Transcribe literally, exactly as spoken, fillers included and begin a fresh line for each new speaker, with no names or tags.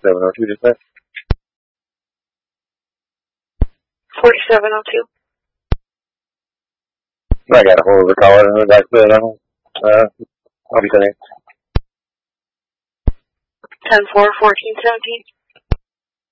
forty-seven oh two dispatch.
forty-seven oh two.
I got a hold of the caller and the guy said, um, uh, I'll be sending.
ten four fourteen seventeen.